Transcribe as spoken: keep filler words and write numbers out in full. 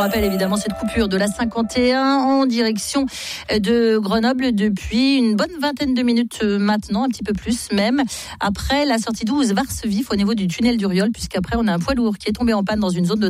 rappelle évidemment cette coupure de la cinquante et un en direction de Grenoble depuis une bonne vingtaine de minutes maintenant, un petit peu plus même, après la sortie douze Varsevif au niveau du tunnel du Rieul, puisqu'après on a un poids lourd qui est tombé en panne dans une zone de